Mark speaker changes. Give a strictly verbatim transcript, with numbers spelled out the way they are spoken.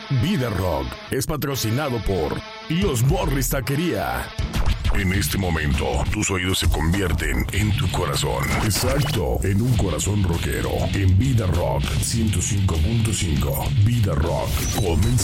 Speaker 1: Vida Rock es patrocinado por Los Morris Taquería. En este momento, tus oídos se convierten en tu corazón. Exacto, en un corazón rockero. En Vida Rock ciento cinco punto cinco. Vida Rock. Comenzamos.